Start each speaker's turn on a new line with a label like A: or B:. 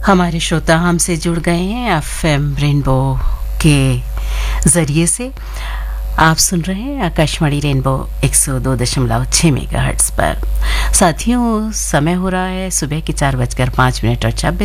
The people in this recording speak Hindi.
A: हमारे श्रोता हमसे जुड़ गए हैं एफएम रेनबो के ज़रिए से। आप सुन रहे हैं आकाशवाणी रेनबो 102.6 मेगाहर्ट्ज़ पर। साथियों, समय हो रहा है सुबह के 4:05 और 26